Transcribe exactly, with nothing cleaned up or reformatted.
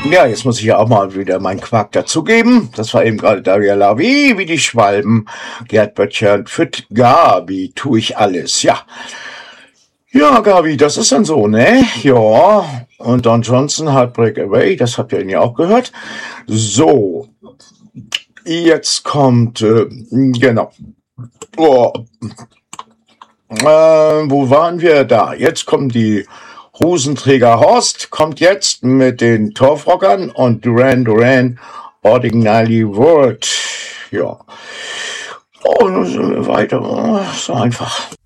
Ja, jetzt muss ich ja auch mal wieder meinen Quark dazugeben. Das war eben gerade Daria Lavi, wie die Schwalben. Gerd Böttcher, für Gabi tue ich alles, ja. Ja, Gabi, das ist dann so, ne? Ja, und Don Johnson, Heartbreak Away, das habt ihr ja auch gehört. So, jetzt kommt, äh, genau. Oh, äh, wo waren wir da? Jetzt kommen die Hosenträger Horst, kommt jetzt mit den Torfrockern und Duran Duran, Ordinary World. Ja. Oh, dann sind wir weiter. Oh, so einfach.